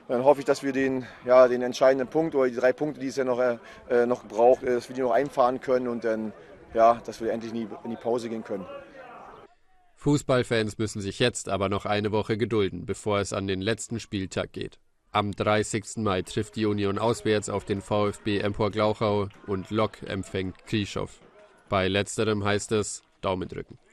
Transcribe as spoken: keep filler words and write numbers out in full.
Dann hoffe ich, dass wir den, ja, den entscheidenden Punkt oder die drei Punkte, die es ja noch, äh, noch braucht, äh, dass wir die noch einfahren können und dann, ja, dass wir endlich in die, in die Pause gehen können. Fußballfans müssen sich jetzt aber noch eine Woche gedulden, bevor es an den letzten Spieltag geht. Am dreißigsten Mai trifft die Union auswärts auf den VfB Empor-Glauchau und Lok empfängt Krieschow. Bei letzterem heißt es Daumen drücken.